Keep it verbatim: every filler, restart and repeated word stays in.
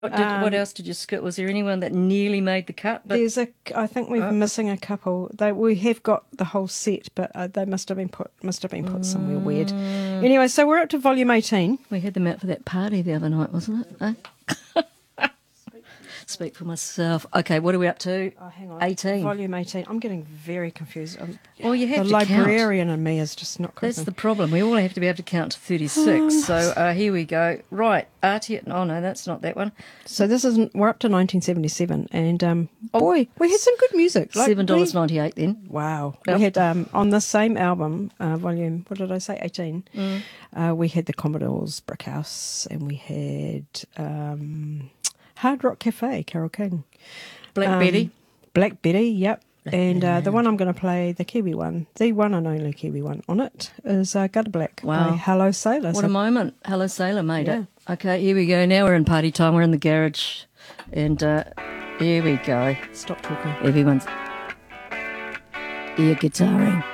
What, did, Um, what else did you skip? Was there anyone that nearly made the cut? But There's a, I think we're Oh. missing a couple. They we have got the whole set, but uh, they must have been put must have been put somewhere weird. Mm. Anyway, so we're up to volume eighteen. we had them out for that party the other night, wasn't it? Eh? Speak for myself. Okay, what are we up to? Oh, hang on. eighteen. Volume eighteen. I'm getting very confused. Um, Well, you have the to count. librarian in me is just not That's coping. the problem. We all have to be able to count to thirty-six. so uh, here we go. Right, Artie. Oh no, that's not that one. So this isn't. We're up to nineteen seventy-seven, and um, Oh. boy, we had some good music. Like, Seven dollars we- ninety-eight. Then. Wow. Yep. We had um, on the same album, uh, volume. What did I say? eighteen. Mm. Uh, we had the Commodores, Brick House, and we had um, Hard Rock Cafe, Carole King. Black Um, Betty. Black Betty, yep. And uh, the one I'm going to play, the Kiwi one, the one and only Kiwi one on it is uh, Gutter Black Wow. by Hello Sailor. What So a moment. Hello Sailor made Yeah. it. Okay, here we go. Now we're in party time. We're in the garage. And uh, here we go. stop talking. Everyone's ear guitaring.